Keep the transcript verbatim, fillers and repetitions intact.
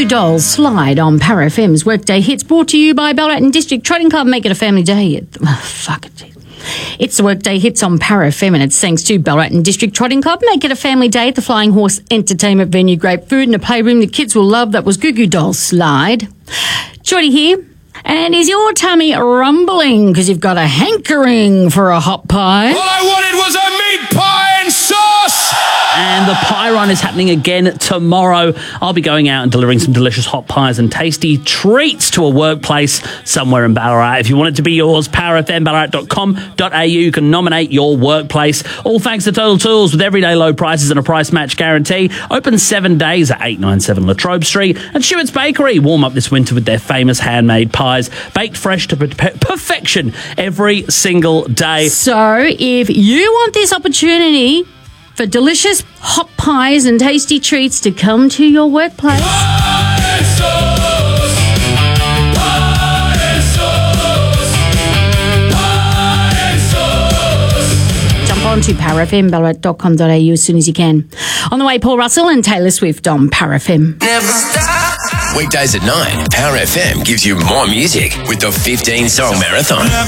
Dolls Slide on Power F M's Workday Hits, brought to you by Ballarat and District Trading Club. Make it a family day. Oh, fuck it. It's the Workday Hits on Power F M, and it's thanks to Ballarat and District Trotting Club. Make it a family day at the Flying Horse Entertainment Venue. Great food and a playroom the kids will love. That was Goo Goo Dolls Slide. Geordie here. And is your tummy rumbling because you've got a hankering for a hot pie? All I wanted was a meat pie and sauce! And the pie run is happening again tomorrow. I'll be going out and delivering some delicious hot pies and tasty treats to a workplace somewhere in Ballarat. If you want it to be yours, power f m ballarat dot com dot a u. You can nominate your workplace. All thanks to Total Tools, with everyday low prices and a price match guarantee. Open seven days at eight ninety-seven Latrobe Street. And Stewart's Bakery, warm up this winter with their famous handmade pies, baked fresh to per- perfection every single day. So if you want this opportunity for delicious hot pies and tasty treats to come to your workplace, Pie and sauce! Pie and sauce! Pie and sauce! jump on to power f m ballarat dot com dot a u as soon as you can. On the way, Paul Russell and Taylor Swift on Power F M. Never stop. Weekdays at nine, Power F M gives you more music with the fifteen song marathon.